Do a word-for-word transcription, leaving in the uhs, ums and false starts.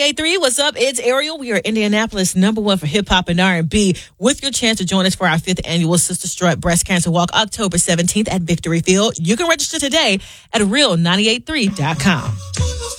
ninety-eight point three, what's up? It's Ariel. We are Indianapolis number one for hip hop and R and B with your chance to join us for our fifth annual Sister Strut Breast Cancer Walk October seventeenth at Victory Field. You can register today at real nine eight three dot com.